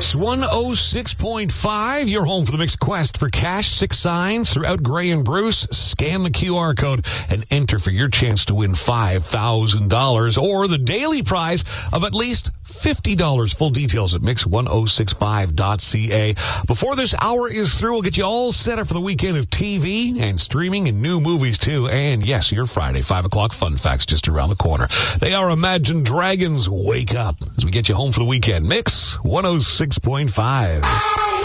Mix 106.5. You're home for the Mix Quest for cash. 6 signs throughout Gray and Bruce. Scan the QR code and enter for your chance to win $5,000 or the daily prize of at least $50. Full details at mix1065.ca. Before this hour is through, we'll get you all set up for the weekend of TV and streaming and new movies too. And yes, your Friday 5 o'clock fun facts just around the corner. They are Imagine Dragons. Wake up as we get you home for the weekend. Mix 106.5.